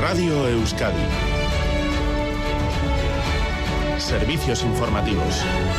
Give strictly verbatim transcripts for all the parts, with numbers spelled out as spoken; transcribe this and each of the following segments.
Radio Euskadi. Servicios informativos.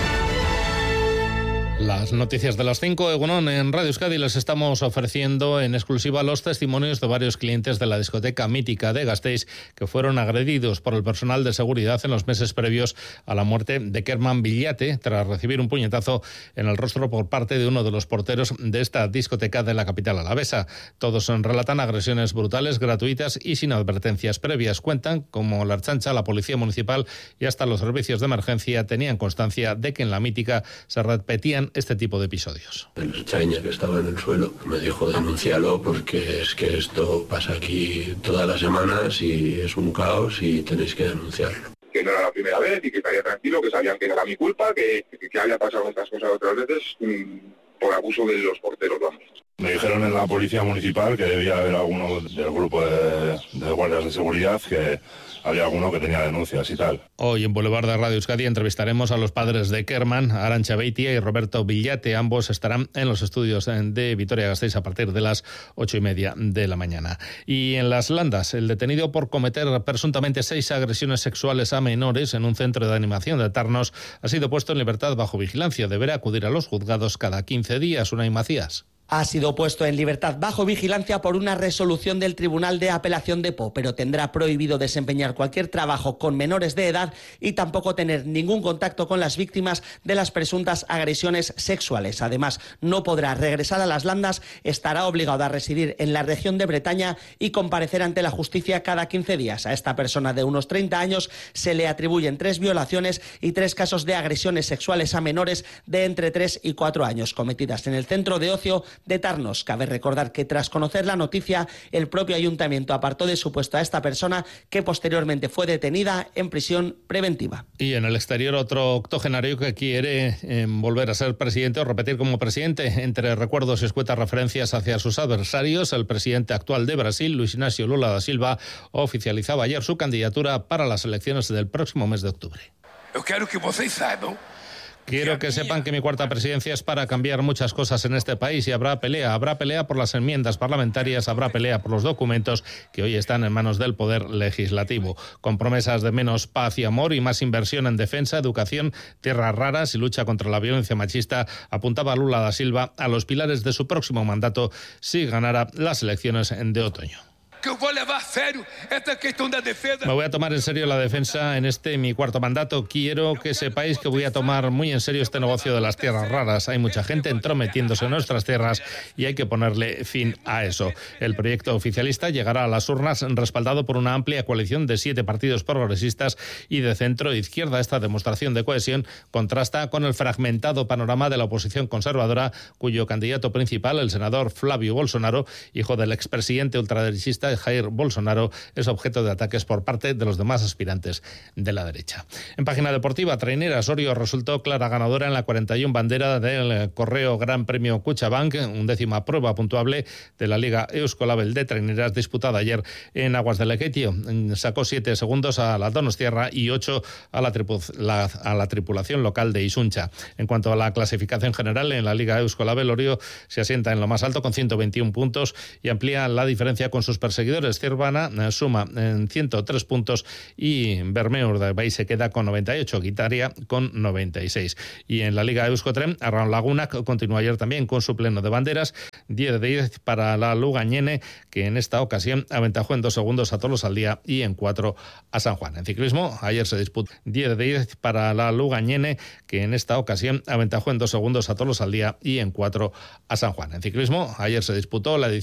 Las noticias de las cinco, Egunon, en Radio Euskadi les estamos ofreciendo en exclusiva los testimonios de varios clientes de la discoteca mítica de Gasteiz que fueron agredidos por el personal de seguridad en los meses previos a la muerte de Kerman Villate tras recibir un puñetazo en el rostro por parte de uno de los porteros de esta discoteca de la capital alavesa. Todos relatan agresiones brutales, gratuitas y sin advertencias previas. Cuentan como la Ertzaintza, la Policía Municipal y hasta los servicios de emergencia tenían constancia de que en la mítica se repetían este tipo de episodios. El chaña que estaba en el suelo me dijo denúncialo porque es que esto pasa aquí todas las semanas y es un caos y tenéis que denunciarlo. Que no era la primera vez y que estaría tranquilo, que sabían que no era mi culpa, que, que había pasado estas cosas otras veces mmm, por abuso de los porteros, vamos. Me dijeron en la policía municipal que debía haber alguno del grupo de, de guardias de seguridad que había alguno que tenía denuncias y tal. Hoy en Boulevard de Radio Euskadi entrevistaremos a los padres de Kerman, Arantxa Beitia y Roberto Villate. Ambos estarán en los estudios de Vitoria-Gasteiz a partir de las ocho y media de la mañana. Y en Las Landas, el detenido por cometer presuntamente seis agresiones sexuales a menores en un centro de animación de Tarnos ha sido puesto en libertad bajo vigilancia. Deberá acudir a los juzgados cada quince días. Unai Macías. Ha sido puesto en libertad bajo vigilancia por una resolución del Tribunal de Apelación de Po, pero tendrá prohibido desempeñar cualquier trabajo con menores de edad y tampoco tener ningún contacto con las víctimas de las presuntas agresiones sexuales. Además, no podrá regresar a Las Landas, estará obligado a residir en la región de Bretaña y comparecer ante la justicia cada quince días. A esta persona de unos treinta años se le atribuyen tres violaciones y tres casos de agresiones sexuales a menores de entre tres y cuatro años cometidas en el centro de ocio de Tarnos. Cabe recordar que tras conocer la noticia, el propio ayuntamiento apartó de su puesto a esta persona, que posteriormente fue detenida en prisión preventiva. Y en el exterior, otro octogenario que quiere eh, volver a ser presidente o repetir como presidente. Entre recuerdos y escuetas referencias hacia sus adversarios, el presidente actual de Brasil, Luis Inácio Lula da Silva, oficializaba ayer su candidatura para las elecciones del próximo mes de octubre. Yo quiero que vocês saibam. Quiero que sepan que mi cuarta presidencia es para cambiar muchas cosas en este país y habrá pelea. Habrá pelea por las enmiendas parlamentarias, habrá pelea por los documentos que hoy están en manos del Poder Legislativo. Con promesas de menos paz y amor y más inversión en defensa, educación, tierras raras y lucha contra la violencia machista, apuntaba Lula da Silva a los pilares de su próximo mandato si ganara las elecciones de otoño. Que eu vou levar a sério esta questão da defesa. Me voy a tomar en serio la defensa en este mi cuarto mandato. Quiero que sepáis que voy a tomar muy en serio este negocio de las tierras raras. Hay mucha gente entrometiéndose en nuestras tierras y hay que ponerle fin a eso. El proyecto oficialista llegará a las urnas respaldado por una amplia coalición de siete partidos progresistas y de centro e izquierda. Esta demostración de cohesión contrasta con el fragmentado panorama de la oposición conservadora, cuyo candidato principal, el senador Flavio Bolsonaro, hijo del expresidente ultraderechista Jair Bolsonaro, es objeto de ataques por parte de los demás aspirantes de la derecha. En página deportiva, Trainera Osorio resultó clara ganadora en la cuarenta y una bandera del Correo Gran Premio Cuchabank, undécima prueba puntuable de la Liga Euskolabel de Traineras disputada ayer en Aguas de Lequeitio. Sacó siete segundos a la Donostiarra y ocho a la, tripu- la, a la tripulación local de Isuncha. En cuanto a la clasificación general en la Liga Euskolabel, Orio se asienta en lo más alto con ciento veintiún puntos y amplía la diferencia con sus perseguidores. Cervana eh, suma en ciento tres puntos y Bermeur de Bay se queda con noventa y ocho, Guitaria con noventa y seis. Y en la Liga Euskotren, Arraun Laguna continuó ayer también con su pleno de banderas, diez de diez para la Lugañene, que en esta ocasión aventajó en dos segundos a Tolosaldía y en cuatro a San Juan. En ciclismo, ayer se disputó diez de diez para la Lugañene, que en esta ocasión aventajó en dos segundos a Tolosaldía y en cuatro a San Juan. En ciclismo, ayer se disputó la edición